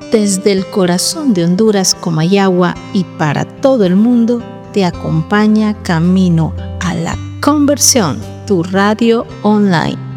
Desde el corazón de Honduras, Comayagua, y para todo el mundo, te acompaña Camino a la Conversión, tu radio online.